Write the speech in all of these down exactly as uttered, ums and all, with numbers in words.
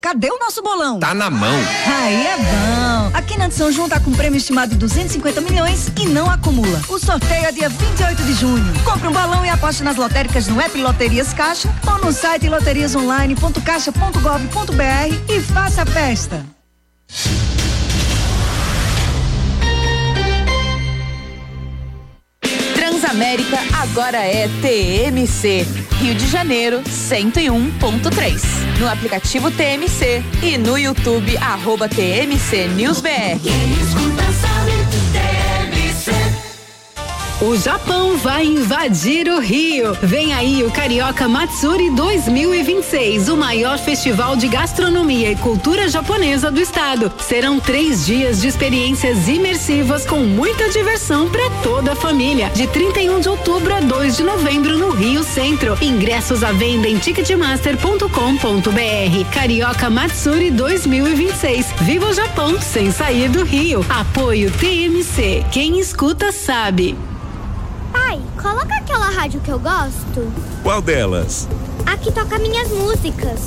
Cadê o nosso bolão? Tá na mão. Aí é bom. Aqui na de São João tá com prêmio estimado de duzentos e cinquenta milhões e não acumula. O sorteio é dia vinte e oito de junho. Compre um balão e aposte nas lotéricas no app Loterias Caixa ou no site loterias online ponto caixa ponto gov ponto br e faça a festa. Transamérica agora é T M C. Rio de Janeiro, cento e um ponto três. No aplicativo T M C e no YouTube, arroba T M C News B R. Quem escuta sabe, T M C. O Japão vai invadir o Rio. Vem aí o Carioca Matsuri dois mil e vinte e seis, o maior festival de gastronomia e cultura japonesa do estado. Serão três dias de experiências imersivas com muita diversão para toda a família. De trinta e um de outubro a dois de novembro no Rio Centro. Ingressos à venda em ticketmaster ponto com ponto br. Carioca Matsuri dois mil e vinte e seis. Viva o Japão sem sair do Rio. Apoio T M C. Quem escuta sabe. Pai, coloca aquela rádio que eu gosto. Qual delas? A que toca minhas músicas.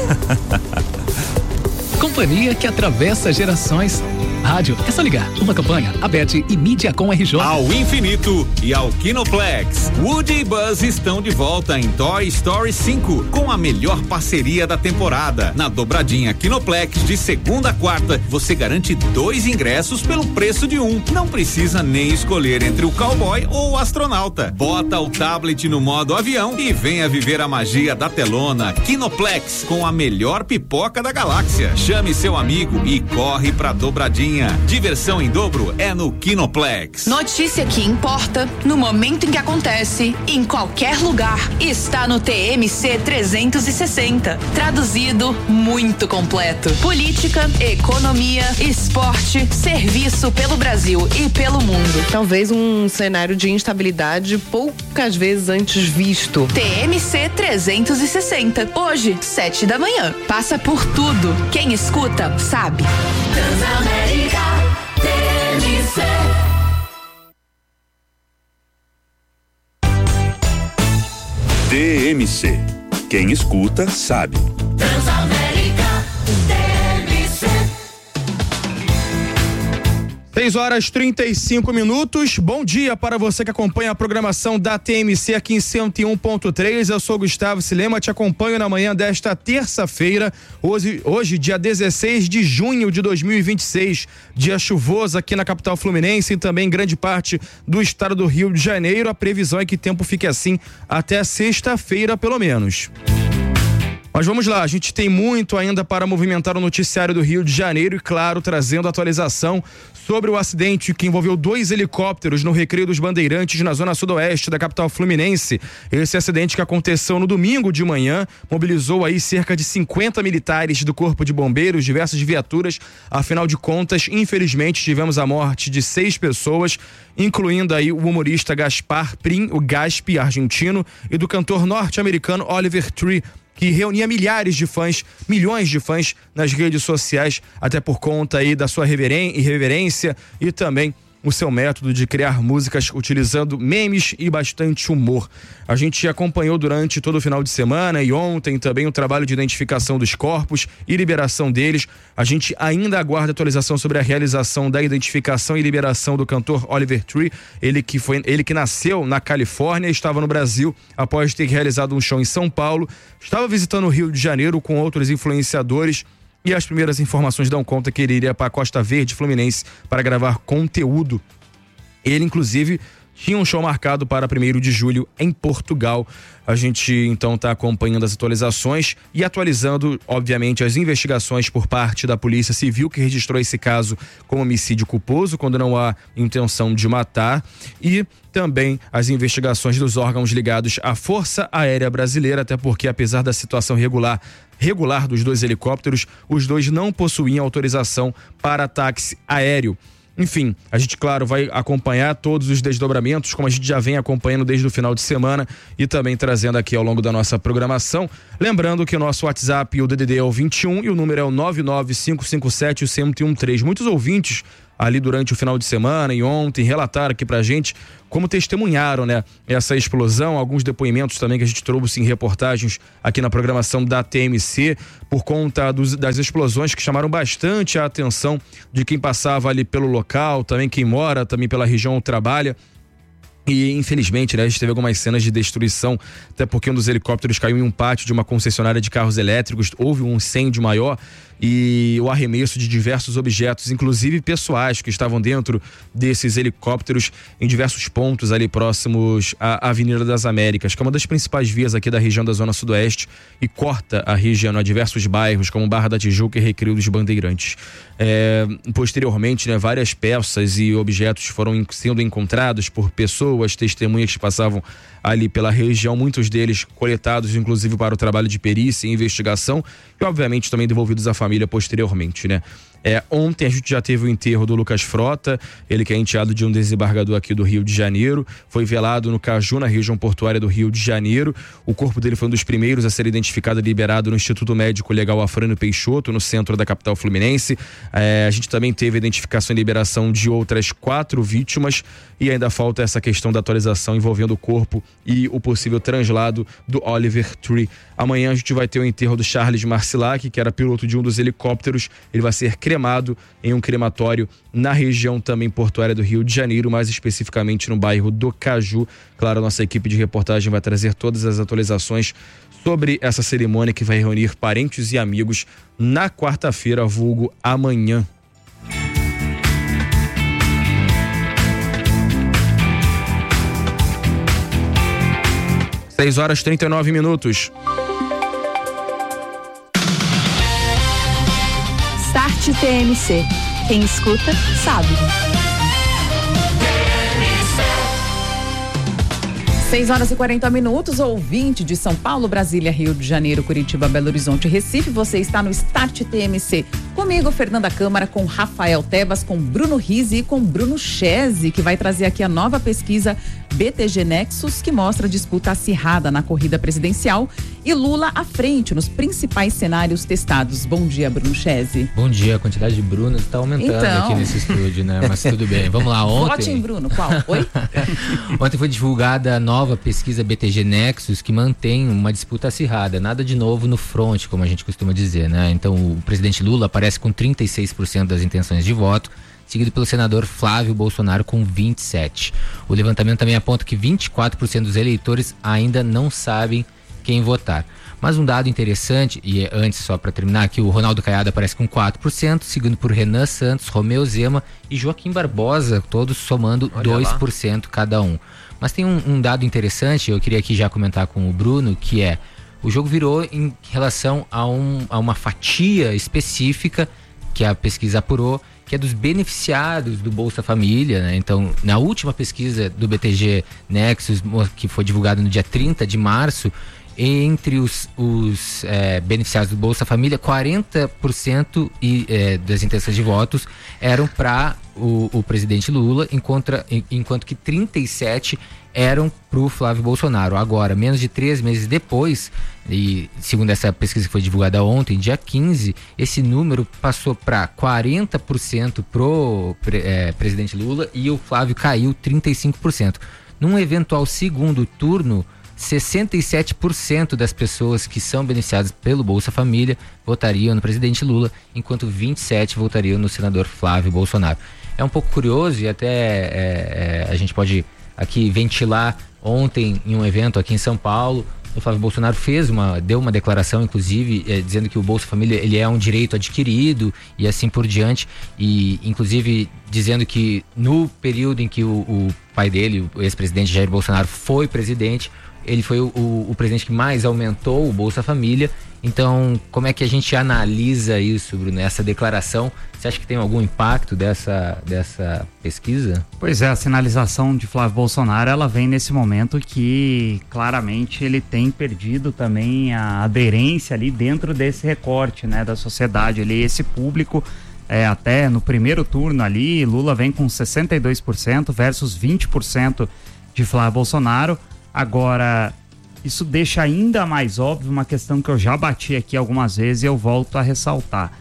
Companhia que atravessa gerações. Rádio, é só ligar. Uma campanha, a B E T e Mídia com R J. Ao infinito e ao Kinoplex. Woody e Buzz estão de volta em Toy Story cinco, com a melhor parceria da temporada. Na dobradinha Kinoplex, de segunda a quarta, você garante dois ingressos pelo preço de um. Não precisa nem escolher entre o cowboy ou o astronauta. Bota o tablet no modo avião e venha viver a magia da telona. Kinoplex, com a melhor pipoca da galáxia. Chame seu amigo e corre pra dobradinha. Diversão em dobro é no Kinoplex. Notícia que importa, no momento em que acontece, em qualquer lugar, está no T M C trezentos e sessenta. Traduzido, muito completo. Política, economia, esporte, serviço pelo Brasil e pelo mundo. Talvez um cenário de instabilidade poucas vezes antes visto. T M C trezentos e sessenta. Hoje, sete da manhã. Passa por tudo. Quem escuta, sabe. Transamérica, T M C. T M C. Quem escuta, sabe. Transamérica, T M C. seis horas e trinta e cinco minutos. Bom dia para você que acompanha a programação da T M C aqui em cento e um ponto três. Eu sou Gustavo Silema, te acompanho na manhã desta terça-feira, hoje, hoje dia dezesseis de junho de dois mil e vinte e seis, dia chuvoso aqui na capital fluminense e também em grande parte do estado do Rio de Janeiro. A previsão é que o tempo fique assim até sexta-feira, pelo menos. Mas vamos lá, a gente tem muito ainda para movimentar o noticiário do Rio de Janeiro e, claro, trazendo atualização sobre o acidente que envolveu dois helicópteros no Recreio dos Bandeirantes, na zona sudoeste da capital fluminense. Esse acidente que aconteceu no domingo de manhã mobilizou aí cerca de cinquenta militares do Corpo de Bombeiros, diversas viaturas. Afinal de contas, infelizmente, tivemos a morte de seis pessoas, incluindo aí o humorista Gaspar Prim, o Gaspi argentino, e do cantor norte-americano Oliver Tree, que reunia milhares de fãs, milhões de fãs nas redes sociais, até por conta aí da sua irreverência e também o seu método de criar músicas utilizando memes e bastante humor. A gente acompanhou durante todo o final de semana e ontem também o trabalho de identificação dos corpos e liberação deles. A gente ainda aguarda atualização sobre a realização da identificação e liberação do cantor Oliver Tree, ele que foi, ele que nasceu na Califórnia, estava no Brasil após ter realizado um show em São Paulo, estava visitando o Rio de Janeiro com outros influenciadores. E as primeiras informações dão conta que ele iria para a Costa Verde Fluminense para gravar conteúdo. Ele, inclusive, tinha um show marcado para primeiro de julho em Portugal. A gente, então, está acompanhando as atualizações e atualizando, obviamente, as investigações por parte da Polícia Civil, que registrou esse caso como homicídio culposo, quando não há intenção de matar, e também as investigações dos órgãos ligados à Força Aérea Brasileira, até porque, apesar da situação regular, regular dos dois helicópteros, os dois não possuíam autorização para táxi aéreo. Enfim, a gente, claro, vai acompanhar todos os desdobramentos, como a gente já vem acompanhando desde o final de semana e também trazendo aqui ao longo da nossa programação. Lembrando que o nosso WhatsApp, o D D D é o vinte e um e o número é o nove nove cinco cinco sete, o cento e treze. Muitos ouvintes ali durante o final de semana e ontem, relataram aqui pra gente como testemunharam, né, essa explosão, alguns depoimentos também que a gente trouxe em reportagens aqui na programação da T M C, por conta dos, das explosões que chamaram bastante a atenção de quem passava ali pelo local, também quem mora também pela região ou trabalha. E infelizmente, né, a gente teve algumas cenas de destruição, até porque um dos helicópteros caiu em um pátio de uma concessionária de carros elétricos, houve um incêndio maior e o arremesso de diversos objetos, inclusive pessoais que estavam dentro desses helicópteros em diversos pontos ali próximos à Avenida das Américas, que é uma das principais vias aqui da região da Zona Sudoeste e corta a região a diversos bairros como Barra da Tijuca e Recreio dos Bandeirantes. É, posteriormente, né, várias peças e objetos foram sendo encontrados por pessoas, testemunhas que passavam ali pela região, muitos deles coletados inclusive para o trabalho de perícia e investigação e obviamente também devolvidos à família posteriormente, né? É, ontem a gente já teve o enterro do Lucas Frota, ele que é enteado de um desembargador aqui do Rio de Janeiro, foi velado no Caju, na região portuária do Rio de Janeiro. O corpo dele foi um dos primeiros a ser identificado e liberado no Instituto Médico Legal Afrânio Peixoto, no centro da capital fluminense. É, a gente também teve a identificação e liberação de outras quatro vítimas e ainda falta essa questão da atualização envolvendo o corpo e o possível translado do Oliver Tree. Amanhã a gente vai ter o enterro do Charles Marcilac, que era piloto de um dos helicópteros. Ele vai ser cremado em um crematório na região também portuária do Rio de Janeiro, mais especificamente no bairro do Caju. Claro, a nossa equipe de reportagem vai trazer todas as atualizações sobre essa cerimônia que vai reunir parentes e amigos na quarta-feira, vulgo amanhã. seis horas e trinta e nove minutos. Start T M C. Quem escuta, sabe. seis horas e quarenta minutos, ouvinte de São Paulo, Brasília, Rio de Janeiro, Curitiba, Belo Horizonte, Recife, você está no Start T M C. Comigo, Fernanda Câmara, com Rafael Tebas, com Bruno Rizzi e com Bruno Chese, que vai trazer aqui a nova pesquisa B T G Nexus, que mostra a disputa acirrada na corrida presidencial e Lula à frente nos principais cenários testados. Bom dia, Bruno Chese. Bom dia, a quantidade de Brunos está aumentando então... aqui nesse estúdio, né? Mas tudo bem, vamos lá. Ontem... Vote em Bruno, qual? Oi? Ontem foi divulgada a nova pesquisa B T G Nexus, que mantém uma disputa acirrada, nada de novo no front, como a gente costuma dizer, né? Então o presidente Lula aparece com trinta e seis por cento das intenções de voto, seguido pelo senador Flávio Bolsonaro com vinte e sete por cento. O levantamento também aponta que vinte e quatro por cento dos eleitores ainda não sabem quem votar. Mas um dado interessante, e antes só para terminar aqui, o Ronaldo Caiado aparece com quatro por cento, seguido por Renan Santos, Romeu Zema e Joaquim Barbosa, todos somando Olha dois por cento lá. Cada um. Mas tem um, um dado interessante, eu queria aqui já comentar com o Bruno, que é, o jogo virou em relação a, um, a uma fatia específica que a pesquisa apurou, que é dos beneficiados do Bolsa Família, né? Então, na última pesquisa do B T G Nexus, que foi divulgada no dia trinta de março, entre os, os é, beneficiados do Bolsa Família, quarenta por cento e, é, das intenções de votos eram para o, o presidente Lula, enquanto, enquanto que trinta e sete por cento eram para o Flávio Bolsonaro. Agora, menos de três meses depois, e segundo essa pesquisa que foi divulgada ontem, dia quinze, esse número passou para quarenta por cento pro é, presidente Lula e o Flávio caiu trinta e cinco por cento. Num eventual segundo turno, sessenta e sete por cento das pessoas que são beneficiadas pelo Bolsa Família votariam no presidente Lula, enquanto vinte e sete por cento votariam no senador Flávio Bolsonaro. É um pouco curioso e até é, é, a gente pode aqui ventilar. Ontem, em um evento aqui em São Paulo, o Flávio Bolsonaro fez uma, deu uma declaração, inclusive, eh, dizendo que o Bolsa Família ele é um direito adquirido e assim por diante, e inclusive dizendo que no período em que o, o pai dele, o ex-presidente Jair Bolsonaro, foi presidente, ele foi o, o, o presidente que mais aumentou o Bolsa Família. Então, como é que a gente analisa isso, Bruno? Essa declaração, você acha que tem algum impacto dessa, dessa pesquisa? Pois é, a sinalização de Flávio Bolsonaro, ela vem nesse momento que claramente ele tem perdido também a aderência ali dentro desse recorte, né, da sociedade. Ele, esse público, é, até no primeiro turno ali, Lula vem com sessenta e dois por cento versus vinte por cento de Flávio Bolsonaro. Agora, isso deixa ainda mais óbvio uma questão que eu já bati aqui algumas vezes e eu volto a ressaltar.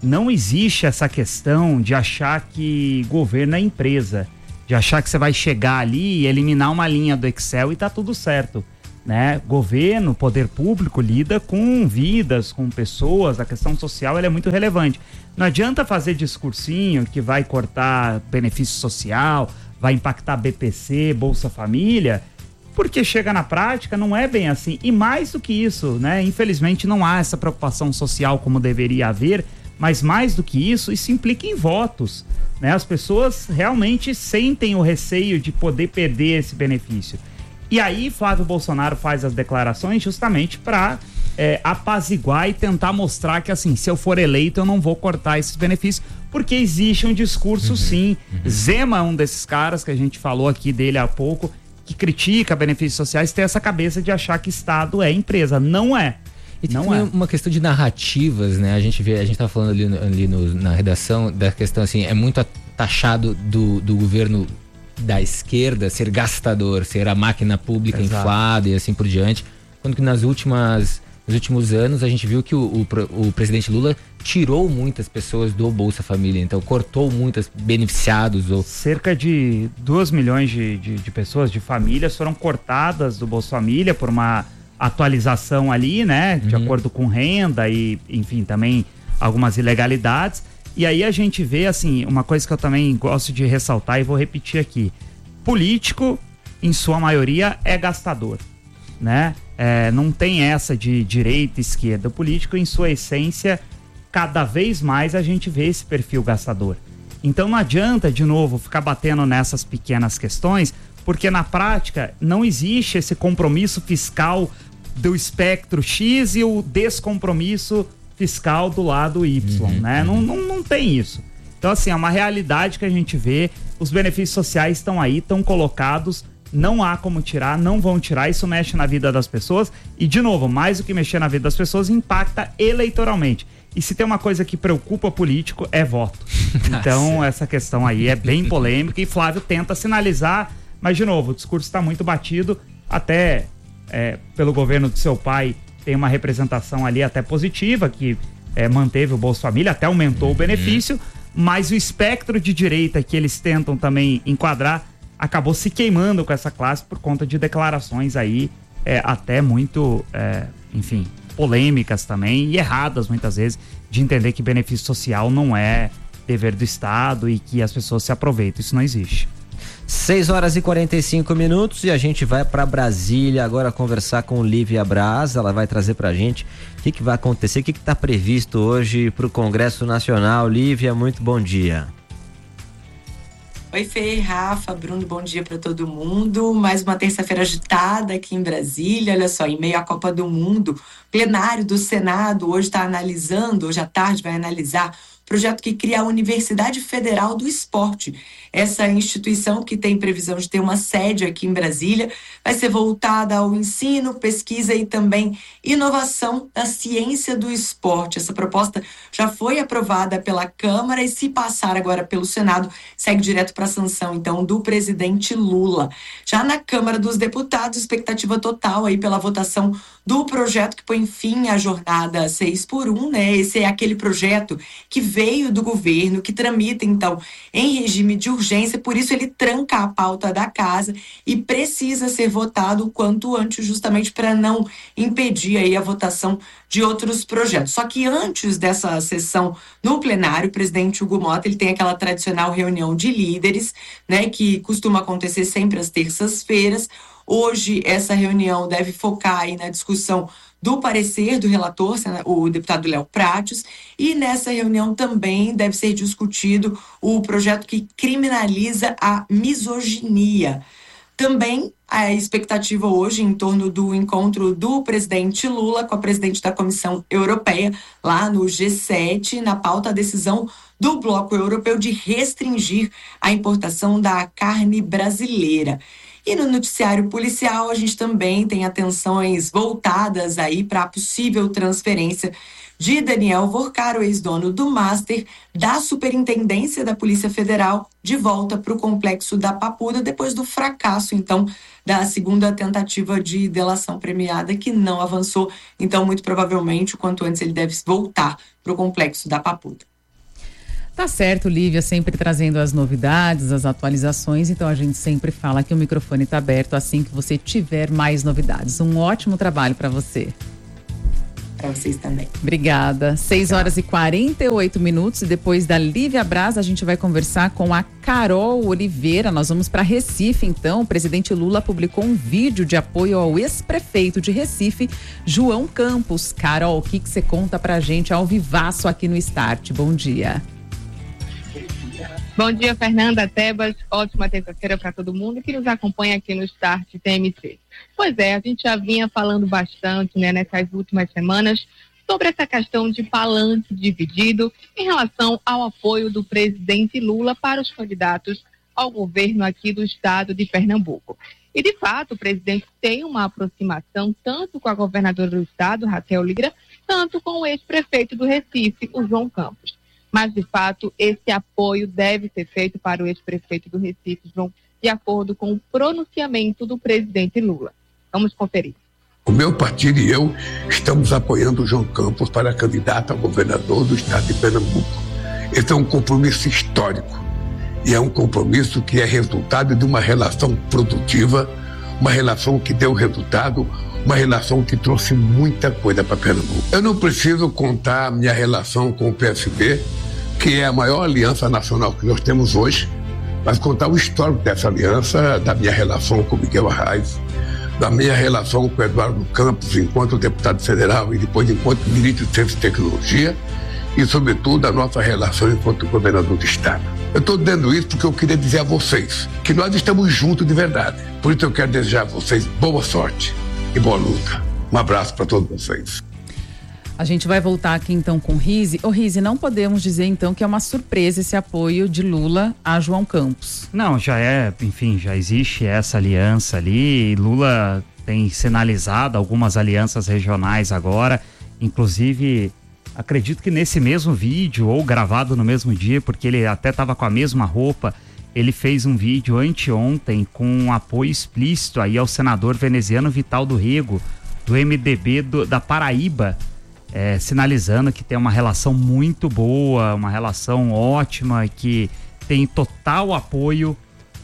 não existe essa questão de achar que governo é empresa, de achar que você vai chegar ali e eliminar uma linha do Excel e tá tudo certo, né? Governo, poder público lida com vidas, com pessoas, a questão social ela é muito relevante. Não adianta fazer discursinho que vai cortar benefício social, vai impactar B P C, Bolsa Família, porque chega na prática não é bem assim. E mais do que isso, né? Infelizmente não há essa preocupação social como deveria haver, mas mais do que isso, isso implica em votos, né? As pessoas realmente sentem o receio de poder perder esse benefício. E aí Flávio Bolsonaro faz as declarações justamente para é, apaziguar e tentar mostrar que assim, se eu for eleito eu não vou cortar esses benefícios, porque existe um discurso uhum, sim. Uhum. Zema é um desses caras que a gente falou aqui dele há pouco, que critica benefícios sociais, tem essa cabeça de achar que Estado é empresa. Não é. E tem não é uma questão de narrativas, né? A gente vê, a gente tá falando ali, ali no, na redação da questão assim, é muito taxado do, do governo da esquerda ser gastador, ser a máquina pública Exato. Inflada e assim por diante, quando que nas últimas, nos últimos anos a gente viu que o, o, o presidente Lula tirou muitas pessoas do Bolsa Família, então cortou muitos beneficiados. Ou... Cerca de dois milhões de, de, de pessoas, de famílias foram cortadas do Bolsa Família por uma atualização ali, né, de uhum. acordo com renda e, enfim, também algumas ilegalidades. E aí a gente vê, assim, uma coisa que eu também gosto de ressaltar e vou repetir aqui. Político, em sua maioria, é gastador, né? É, não tem essa de direita e esquerda. O político, em sua essência, cada vez mais a gente vê esse perfil gastador. Então não adianta, de novo, ficar batendo nessas pequenas questões, porque na prática não existe esse compromisso fiscal do espectro X e o descompromisso fiscal do lado Y, uhum, né? Uhum. Não, não, não tem isso. Então, assim, é uma realidade que a gente vê, os benefícios sociais estão aí, estão colocados, não há como tirar, não vão tirar, isso mexe na vida das pessoas e, de novo, mais do que mexer na vida das pessoas, impacta eleitoralmente. E se tem uma coisa que preocupa político, é voto. Então, essa questão aí é bem polêmica e Flávio tenta sinalizar, mas, de novo, o discurso está muito batido, até é, pelo governo do seu pai, tem uma representação ali até positiva, que é, manteve o Bolsa Família, até aumentou uhum. o benefício, mas o espectro de direita que eles tentam também enquadrar acabou se queimando com essa classe por conta de declarações aí é, até muito, é, enfim, polêmicas também e erradas muitas vezes, de entender que benefício social não é dever do Estado e que as pessoas se aproveitam. Isso não existe. seis horas e quarenta e cinco minutos e a gente vai para Brasília agora conversar com Lívia Braz. Ela vai trazer pra gente o que, que vai acontecer, o que está previsto hoje para o Congresso Nacional. Lívia, muito bom dia. Oi, Fê, Rafa, Bruno, bom dia para todo mundo. Mais uma terça-feira agitada aqui em Brasília. Olha só, em meio à Copa do Mundo, plenário do Senado hoje está analisando, hoje à tarde vai analisar projeto que cria a Universidade Federal do Esporte. Essa instituição, que tem previsão de ter uma sede aqui em Brasília, vai ser voltada ao ensino, pesquisa e também inovação da ciência do esporte. Essa proposta já foi aprovada pela Câmara e, se passar agora pelo Senado, segue direto para a sanção, então, do presidente Lula. Já na Câmara dos Deputados, expectativa total aí pela votação do projeto que põe fim à jornada seis por um, né? Esse é aquele projeto que veio do governo, que tramita, então, em regime de urgência, por isso ele tranca a pauta da casa e precisa ser votado o quanto antes, justamente para não impedir aí a votação de outros projetos. Só que antes dessa sessão no plenário, o presidente Hugo Mota, ele tem aquela tradicional reunião de líderes, né, que costuma acontecer sempre às terças-feiras. Hoje, essa reunião deve focar aí na discussão do parecer do relator, o deputado Léo Prates, e nessa reunião também deve ser discutido o projeto que criminaliza a misoginia. Também a expectativa hoje em torno do encontro do presidente Lula com a presidente da Comissão Europeia, lá no G sete, na pauta a decisão do Bloco Europeu de restringir a importação da carne brasileira. E no noticiário policial, a gente também tem atenções voltadas aí para a possível transferência de Daniel Vorcaro, ex-dono do Master, da Superintendência da Polícia Federal, de volta para o complexo da Papuda, depois do fracasso, então, da segunda tentativa de delação premiada, que não avançou. Então, muito provavelmente, o quanto antes ele deve voltar para o complexo da Papuda. Tá certo, Lívia, sempre trazendo as novidades, as atualizações, então a gente sempre fala que o microfone está aberto assim que você tiver mais novidades. Um ótimo trabalho para você. Para vocês também. Obrigada. seis horas e quarenta e oito minutos e depois da Lívia Braz a gente vai conversar com a Carol Oliveira. Nós vamos para Recife, então. O presidente Lula publicou um vídeo de apoio ao ex-prefeito de Recife, João Campos. Carol, o que que você conta pra gente ao vivaço aqui no Start? Bom dia. Bom dia, Fernanda, Tebas. Ótima terça-feira para todo mundo que nos acompanha aqui no Start T M C. Pois é, a gente já vinha falando bastante, né, nessas últimas semanas sobre essa questão de palanque dividido em relação ao apoio do presidente Lula para os candidatos ao governo aqui do estado de Pernambuco. E, de fato, o presidente tem uma aproximação tanto com a governadora do estado, Raquel Lira, tanto com o ex-prefeito do Recife, o João Campos. Mas, de fato, esse apoio deve ser feito para o ex-prefeito do Recife, João, de acordo com o pronunciamento do presidente Lula. Vamos conferir. O meu partido e eu estamos apoiando o João Campos para candidato a governador do estado de Pernambuco. Esse é um compromisso histórico e é um compromisso que é resultado de uma relação produtiva, uma relação que deu resultado, uma relação que trouxe muita coisa para Pernambuco. Eu não preciso contar a minha relação com o P S B, que é a maior aliança nacional que nós temos hoje, mas contar o histórico dessa aliança, da minha relação com Miguel Arraes, da minha relação com Eduardo Campos enquanto deputado federal e depois enquanto ministro de Ciência e Tecnologia e, sobretudo, a nossa relação enquanto governador do estado. Eu estou dizendo isso porque eu queria dizer a vocês que nós estamos juntos de verdade. Por isso eu quero desejar a vocês boa sorte e boa luta. Um abraço para todos vocês. A gente vai voltar aqui então com o Rise. Ô Rise, não podemos dizer então que é uma surpresa esse apoio de Lula a João Campos. Não, já é, enfim, já existe essa aliança ali. Lula tem sinalizado algumas alianças regionais agora, inclusive acredito que nesse mesmo vídeo ou gravado no mesmo dia, porque ele até estava com a mesma roupa, ele fez um vídeo anteontem com um apoio explícito aí ao senador veneziano Vital do Rego, do M D B do, da Paraíba, é, sinalizando que tem uma relação muito boa, uma relação ótima, que tem total apoio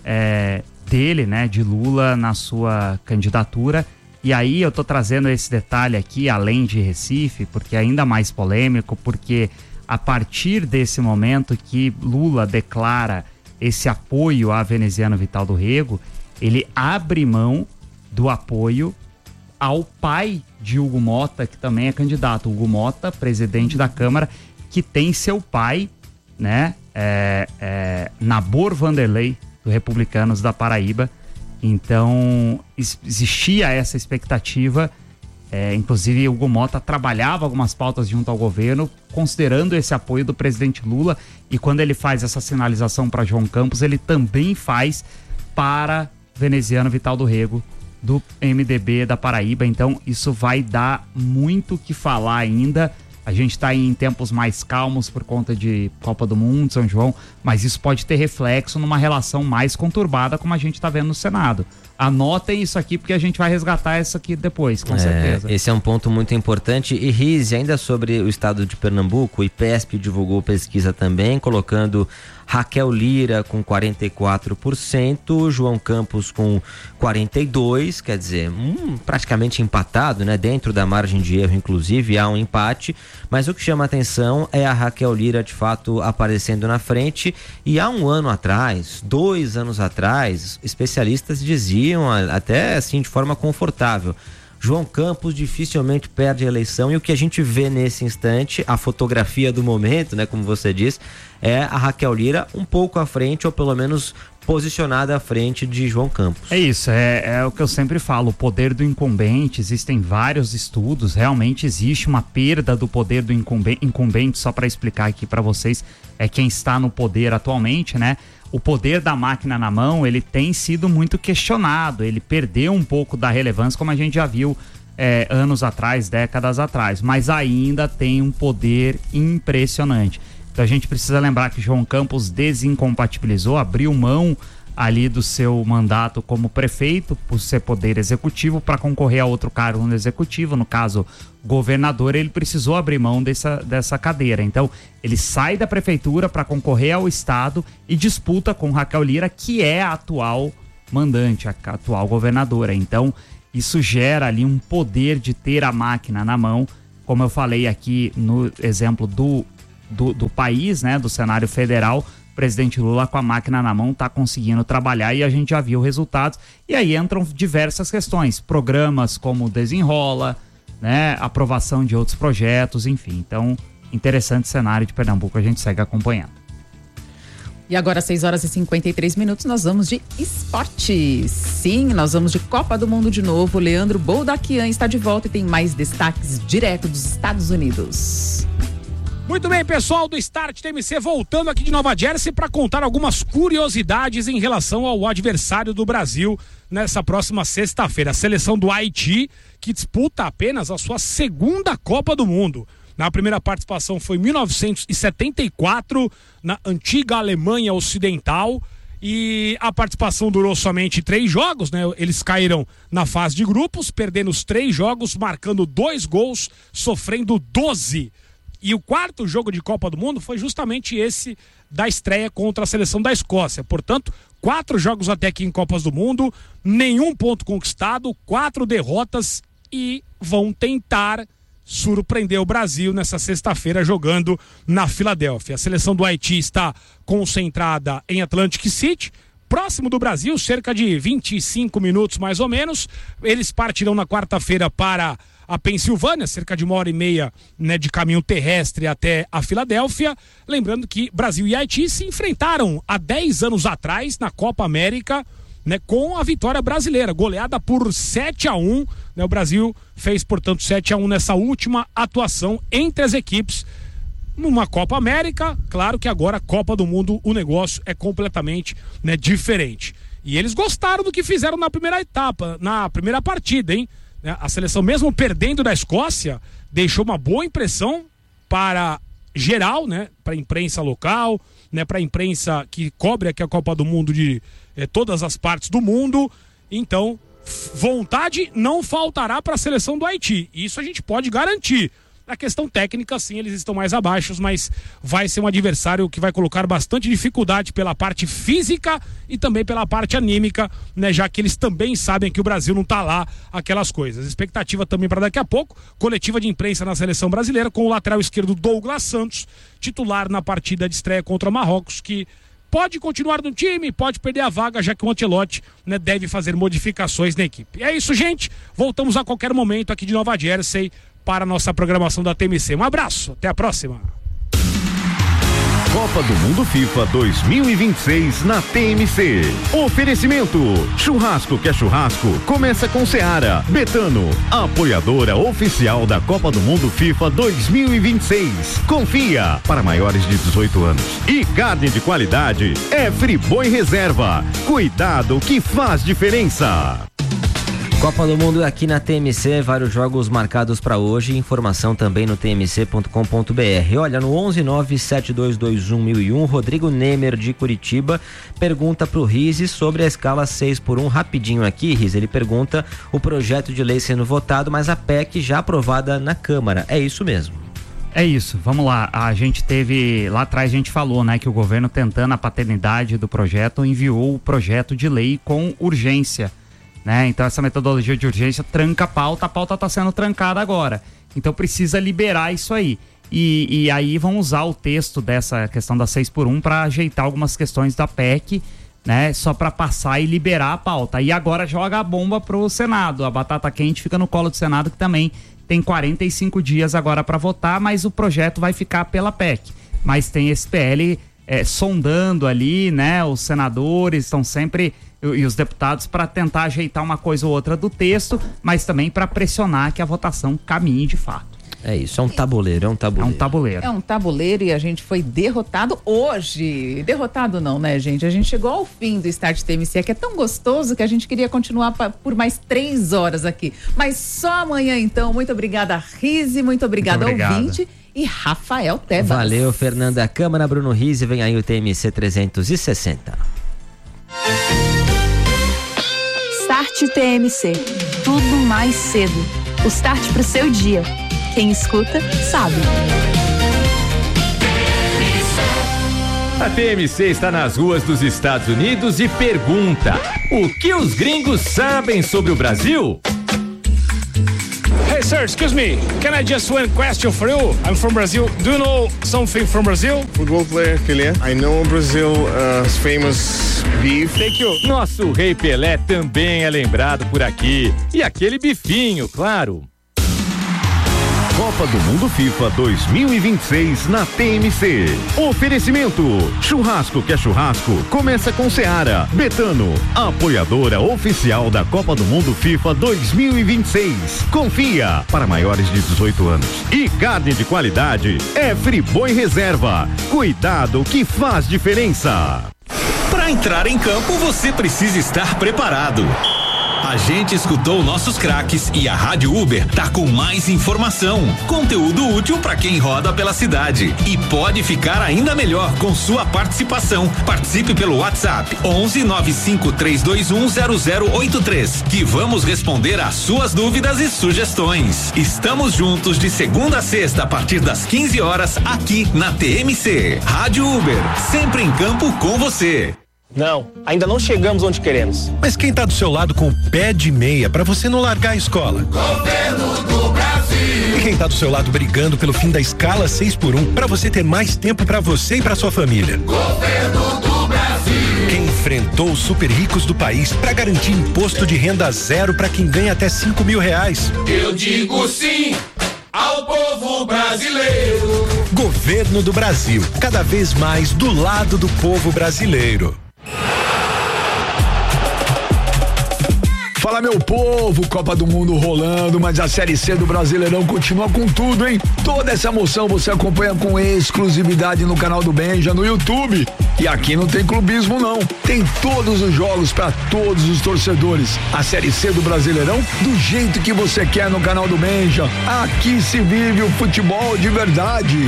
é, dele, né, de Lula na sua candidatura. E aí eu tô trazendo esse detalhe aqui, além de Recife, porque é ainda mais polêmico, porque a partir desse momento que Lula declara esse apoio à veneziano Vital do Rego, ele abre mão do apoio ao pai de Hugo Mota, que também é candidato. Hugo Mota, presidente da Câmara, que tem seu pai, né, é, é, Nabor Vanderlei, do Republicanos da Paraíba. Então, existia essa expectativa, é, inclusive Hugo Mota trabalhava algumas pautas junto ao governo, considerando esse apoio do presidente Lula, e quando ele faz essa sinalização para João Campos, ele também faz para veneziano Vital do Rego, do M D B da Paraíba. Então, isso vai dar muito o que falar ainda. A gente está em tempos mais calmos por conta de Copa do Mundo, São João, mas isso pode ter reflexo numa relação mais conturbada, como a gente está vendo no Senado. Anotem isso aqui, porque a gente vai resgatar isso aqui depois, com é, certeza. Esse é um ponto muito importante. E Rize, ainda sobre o estado de Pernambuco, o IPESP divulgou pesquisa também, colocando Raquel Lira com quarenta e quatro por cento, João Campos com quarenta e dois por cento, quer dizer, hum, praticamente empatado, né? Dentro da margem de erro, inclusive, há um empate, mas o que chama atenção é a Raquel Lira, de fato, aparecendo na frente. E há um ano atrás, dois anos atrás, especialistas diziam, até assim, de forma confortável, João Campos dificilmente perde a eleição, e o que a gente vê nesse instante, a fotografia do momento, né, como você diz, é a Raquel Lira um pouco à frente, ou pelo menos posicionada à frente de João Campos. É isso, é, é o que eu sempre falo, o poder do incumbente. Existem vários estudos, realmente existe uma perda do poder do incumbente, incumbente só para explicar aqui para vocês, é quem está no poder atualmente, né? O poder da máquina na mão, ele tem sido muito questionado, ele perdeu um pouco da relevância, como a gente já viu é, anos atrás, décadas atrás, mas ainda tem um poder impressionante. Então a gente precisa lembrar que João Campos desincompatibilizou, abriu mão ali do seu mandato como prefeito, por ser poder executivo, para concorrer a outro cargo no executivo, no caso governador, ele precisou abrir mão dessa, dessa cadeira. Então, ele sai da prefeitura para concorrer ao estado e disputa com Raquel Lira, que é a atual mandante, a atual governadora. Então, isso gera ali um poder de ter a máquina na mão, como eu falei aqui no exemplo do, do, do país, né, do cenário federal. O presidente Lula, com a máquina na mão, está conseguindo trabalhar e a gente já viu resultados. E aí entram diversas questões, programas como Desenrola, né, aprovação de outros projetos, enfim. Então, interessante cenário de Pernambuco, a gente segue acompanhando. E agora, seis horas e cinquenta e três minutos, nós vamos de esporte. Sim, nós vamos de Copa do Mundo de novo. Leandro Boldaquian está de volta e tem mais destaques direto dos Estados Unidos. Muito bem, pessoal do Start T M C, voltando aqui de Nova Jersey para contar algumas curiosidades em relação ao adversário do Brasil nessa próxima sexta-feira. A seleção do Haiti, que disputa apenas a sua segunda Copa do Mundo. Na primeira participação foi em mil novecentos e setenta e quatro, na antiga Alemanha Ocidental, e a participação durou somente três jogos, né? Eles caíram na fase de grupos, perdendo os três jogos, marcando dois gols, sofrendo doze. E o quarto jogo de Copa do Mundo foi justamente esse da estreia contra a seleção da Escócia. Portanto, quatro jogos até aqui em Copas do Mundo, nenhum ponto conquistado, quatro derrotas, e vão tentar surpreender o Brasil nessa sexta-feira jogando na Filadélfia. A seleção do Haiti está concentrada em Atlantic City, próximo do Brasil, cerca de vinte e cinco minutos mais ou menos. Eles partirão na quarta-feira para a Pensilvânia, cerca de uma hora e meia, né, de caminho terrestre até a Filadélfia. Lembrando que Brasil e Haiti se enfrentaram há dez anos atrás na Copa América, né, com a vitória brasileira, goleada por sete a um. Né, o Brasil fez, portanto, sete a um nessa última atuação entre as equipes numa Copa América. Claro que agora, Copa do Mundo, o negócio é completamente, né, diferente. E eles gostaram do que fizeram na primeira etapa, na primeira partida, hein? A seleção, mesmo perdendo da Escócia, deixou uma boa impressão para geral, né? Para a imprensa local, né? Para a imprensa que cobre aqui a Copa do Mundo de eh, todas as partes do mundo. Então, vontade não faltará para a seleção do Haiti. Isso a gente pode garantir. Na questão técnica, sim, eles estão mais abaixo, mas vai ser um adversário que vai colocar bastante dificuldade pela parte física e também pela parte anímica, né? Já que eles também sabem que o Brasil não está lá, aquelas coisas. Expectativa também para daqui a pouco, coletiva de imprensa na seleção brasileira com o lateral esquerdo Douglas Santos, titular na partida de estreia contra Marrocos, que pode continuar no time, pode perder a vaga, já que o Ancelotti, né, deve fazer modificações na equipe. É isso, gente. Voltamos a qualquer momento aqui de Nova Jersey para a nossa programação da T M C. Um abraço, até a próxima. Copa do Mundo FIFA dois mil e vinte e seis na T M C. Oferecimento: churrasco que é churrasco, começa com Seara. Betano, apoiadora oficial da Copa do Mundo FIFA dois mil e vinte e seis. Confia, para maiores de dezoito anos. E carne de qualidade é Friboi Reserva. Cuidado que faz diferença. Copa do Mundo aqui na T M C, vários jogos marcados para hoje, informação também no t m c ponto com ponto b r. Olha, no onze nove sete dois dois um mil e um, Rodrigo Nemer de Curitiba pergunta pro Rize sobre a escala seis por um, rapidinho aqui, Rize, ele pergunta o projeto de lei sendo votado, mas a P E C já aprovada na Câmara, é isso mesmo? É isso, vamos lá, a gente teve, lá atrás a gente falou, né, que o governo, tentando a paternidade do projeto, enviou o projeto de lei com urgência. Né? Então essa metodologia de urgência tranca a pauta, a pauta está sendo trancada agora. Então precisa liberar isso aí. E, e aí vão usar o texto dessa questão da seis por um para ajeitar algumas questões da P E C, né? Só para passar e liberar a pauta. E agora joga a bomba pro Senado. A batata quente fica no colo do Senado, que também tem quarenta e cinco dias agora para votar, mas o projeto vai ficar pela P E C. Mas tem esse P L é, sondando ali, né? Os senadores estão sempre... e os deputados para tentar ajeitar uma coisa ou outra do texto, mas também para pressionar que a votação caminhe de fato. É isso, é um tabuleiro, é um tabuleiro. É um tabuleiro. É um tabuleiro e a gente foi derrotado hoje. Derrotado não, né, gente? A gente chegou ao fim do Start T M C, que é tão gostoso que a gente queria continuar pra, por mais três horas aqui. Mas só amanhã, então. Muito obrigada, Rize, muito obrigada, muito obrigada. Ouvinte. E Rafael Tebas. Valeu, Fernanda Câmara, Bruno Rize, vem aí o T M C trezentos e sessenta. Start T M C. Tudo mais cedo. O start pro seu dia. Quem escuta, sabe. A T M C está nas ruas dos Estados Unidos e pergunta: o que os gringos sabem sobre o Brasil? Hey sir, excuse me. Can I just one question for you? I'm from Brazil. Do you know something from Brazil? Football player Pelé. I know Brazil uh, famous beef. Thank you. Nosso rei Pelé também é lembrado por aqui. E aquele bifinho, claro. Copa do Mundo FIFA dois mil e vinte e seis na T M C. Oferecimento: churrasco que é churrasco, começa com Seara. Betano, apoiadora oficial da Copa do Mundo FIFA dois mil e vinte e seis. Confia, para maiores de dezoito anos. E carne de qualidade é Friboi Reserva. Cuidado que faz diferença. Para entrar em campo, você precisa estar preparado. A gente escutou nossos craques e a Rádio Uber tá com mais informação, conteúdo útil para quem roda pela cidade. E pode ficar ainda melhor com sua participação. Participe pelo WhatsApp onze nove cinco três dois um zero zero oito três, que vamos responder às suas dúvidas e sugestões. Estamos juntos de segunda a sexta a partir das quinze horas aqui na T M C. Rádio Uber, sempre em campo com você. Não, ainda não chegamos onde queremos. Mas quem tá do seu lado com o pé de meia pra você não largar a escola? Governo do Brasil. E quem tá do seu lado brigando pelo fim da escala seis por um pra você ter mais tempo pra você e pra sua família? Governo do Brasil. Quem enfrentou os super ricos do país pra garantir imposto de renda zero pra quem ganha até cinco mil reais? Eu digo sim ao povo brasileiro. Governo do Brasil, cada vez mais do lado do povo brasileiro. Fala, meu povo, Copa do Mundo rolando, mas a Série C do Brasileirão continua com tudo, hein? Toda essa emoção você acompanha com exclusividade no canal do Benja no YouTube. E aqui não tem clubismo não, tem todos os jogos para todos os torcedores. A Série C do Brasileirão do jeito que você quer no canal do Benja. Aqui se vive o futebol de verdade.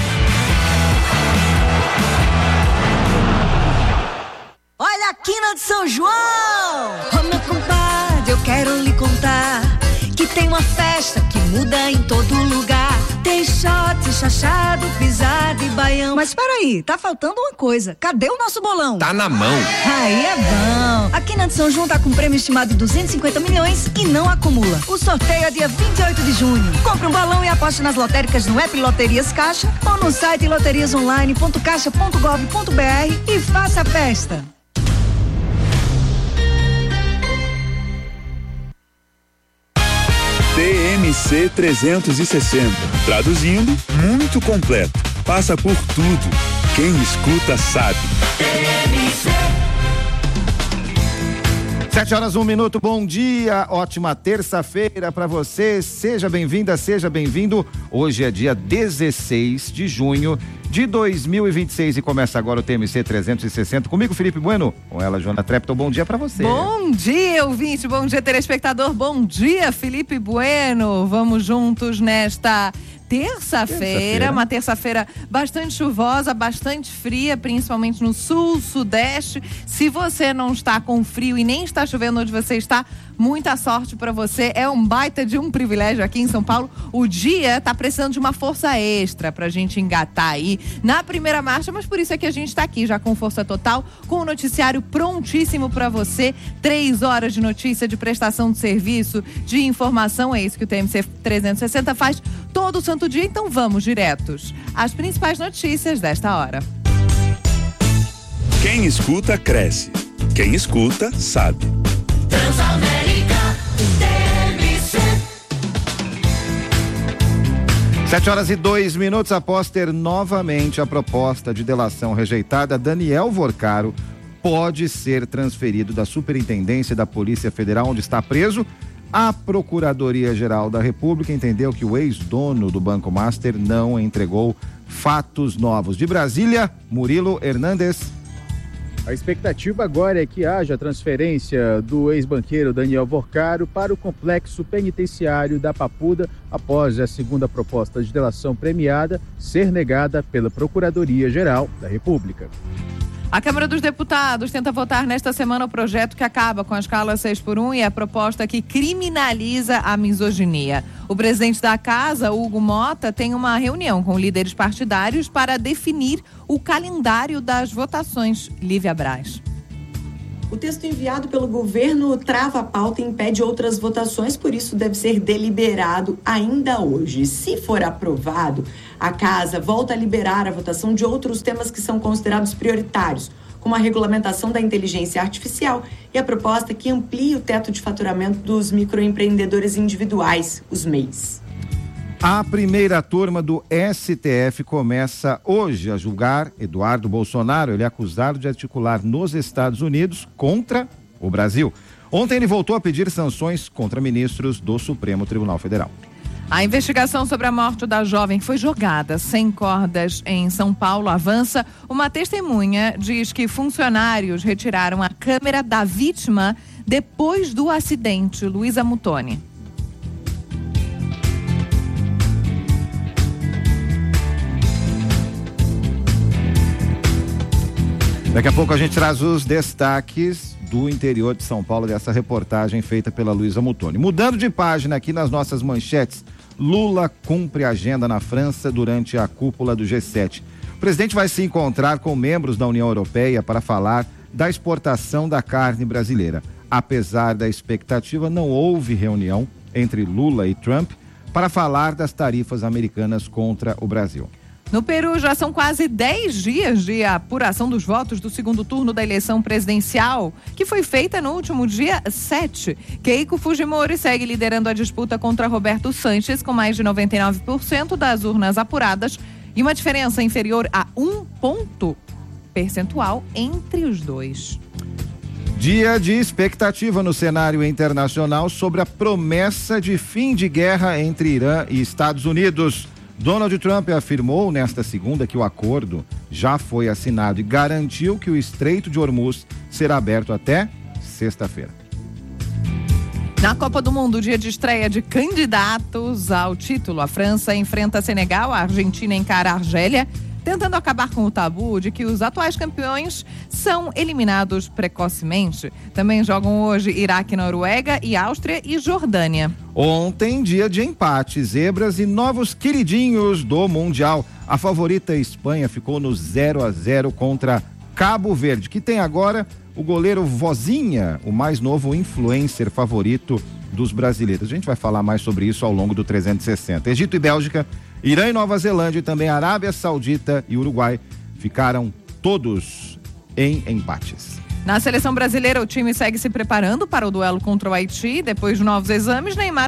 Olha a quina de São João! Ô meu compadre, eu quero lhe contar que tem uma festa que muda em todo lugar. Tem shot, chachado, pisado e baião. Mas peraí, tá faltando uma coisa. Cadê o nosso bolão? Tá na mão. Aí é bom. A Quina de São João tá com prêmio estimado de duzentos e cinquenta milhões e não acumula. O sorteio é dia vinte e oito de junho. Compre um balão e aposte nas lotéricas no app Loterias Caixa ou no site loterias online ponto caixa ponto gov ponto br e faça a festa. T M C trezentos e sessenta. Traduzindo, muito completo. Passa por tudo. Quem escuta sabe. Sete horas, um minuto, bom dia, ótima terça-feira para você, seja bem-vinda, seja bem-vindo. Hoje é dia dezesseis de junho de dois mil e vinte e seis e começa agora o T M C trezentos e sessenta. Comigo, Felipe Bueno, com ela, Joana Trepton. Bom dia para você. Bom dia, ouvinte, bom dia, telespectador, bom dia, Felipe Bueno. Vamos juntos nesta terça-feira, uma terça-feira bastante chuvosa, bastante fria, principalmente no sul, sudeste. Se você não está com frio e nem está chovendo onde você está, muita sorte para você. É um baita de um privilégio aqui em São Paulo. O dia tá precisando de uma força extra pra gente engatar aí na primeira marcha, mas por isso é que a gente tá aqui já com força total, com o noticiário prontíssimo para você. Três horas de notícia, de prestação de serviço, de informação. É isso que o T M C trezentos e sessenta faz todo o santo dia, então vamos diretos às principais notícias desta hora. Quem escuta, cresce. Quem escuta, sabe. Transamérica, T M C. Sete horas e dois minutos após ter novamente a proposta de delação rejeitada, Daniel Vorcaro pode ser transferido da Superintendência da Polícia Federal, onde está preso. A Procuradoria-Geral da República entendeu que o ex-dono do Banco Master não entregou fatos novos. De Brasília, Murilo Hernandes. A expectativa agora é que haja transferência do ex-banqueiro Daniel Vorcaro para o complexo penitenciário da Papuda após a segunda proposta de delação premiada ser negada pela Procuradoria-Geral da República. A Câmara dos Deputados tenta votar nesta semana o projeto que acaba com a escala seis por um e a proposta que criminaliza a misoginia. O presidente da casa, Hugo Mota, tem uma reunião com líderes partidários para definir o calendário das votações. Lívia Braz. O texto enviado pelo governo trava a pauta e impede outras votações, por isso deve ser deliberado ainda hoje. Se for aprovado, a casa volta a liberar a votação de outros temas que são considerados prioritários, como a regulamentação da inteligência artificial e a proposta que amplia o teto de faturamento dos microempreendedores individuais, os M E Is. A primeira turma do S T F começa hoje a julgar Eduardo Bolsonaro. Ele é acusado de articular nos Estados Unidos contra o Brasil. Ontem ele voltou a pedir sanções contra ministros do Supremo Tribunal Federal. A investigação sobre a morte da jovem que foi jogada sem cordas em São Paulo avança. Uma testemunha diz que funcionários retiraram a câmera da vítima depois do acidente. Luísa Mutoni. Daqui a pouco a gente traz os destaques do interior de São Paulo dessa reportagem feita pela Luísa Mutoni. Mudando de página aqui nas nossas manchetes, Lula cumpre agenda na França durante a cúpula do G sete. O presidente vai se encontrar com membros da União Europeia para falar da exportação da carne brasileira. Apesar da expectativa, não houve reunião entre Lula e Trump para falar das tarifas americanas contra o Brasil. No Peru, já são quase dez dias de apuração dos votos do segundo turno da eleição presidencial, que foi feita no último dia sete. Keiko Fujimori segue liderando a disputa contra Roberto Sanches, com mais de noventa e nove por cento das urnas apuradas e uma diferença inferior a um ponto percentual entre os dois. Dia de expectativa no cenário internacional sobre a promessa de fim de guerra entre Irã e Estados Unidos. Donald Trump afirmou nesta segunda que o acordo já foi assinado e garantiu que o Estreito de Hormuz será aberto até sexta-feira. Na Copa do Mundo, dia de estreia de candidatos ao título, a França enfrenta Senegal, a Argentina encara a Argélia, tentando acabar com o tabu de que os atuais campeões são eliminados precocemente. Também jogam hoje Iraque, Noruega e Áustria e Jordânia. Ontem, dia de empate, zebras e novos queridinhos do Mundial. A favorita Espanha ficou no zero a zero contra Cabo Verde, que tem agora o goleiro Vozinha, o mais novo influencer favorito dos brasileiros. A gente vai falar mais sobre isso ao longo do trezentos e sessenta. Egito e Bélgica, Irã e Nova Zelândia e também Arábia Saudita e Uruguai ficaram todos em empates. Na seleção brasileira, o time segue se preparando para o duelo contra o Haiti. Depois de novos exames, Neymar